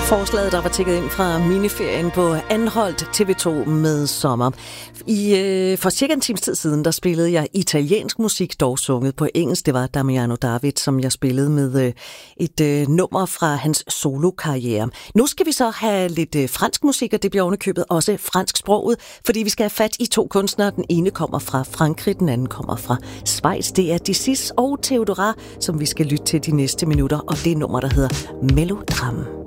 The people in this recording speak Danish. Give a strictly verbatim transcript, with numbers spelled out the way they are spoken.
Forslaget, der var tækket ind fra miniferien på Anholt T V to med sommer. I, øh, for cirka en times tid siden, der spillede jeg italiensk musik, dog sunget på engelsk. Det var Damiano David, som jeg spillede med øh, et øh, nummer fra hans solokarriere. Nu skal vi så have lidt øh, fransk musik, og det bliver ovenikøbet også fransksproget, fordi vi skal have fat i to kunstnere. Den ene kommer fra Frankrig, den anden kommer fra Schweiz. Det er Disis og Theodora, som vi skal lytte til de næste minutter, og det er nummer, der hedder Melodrame.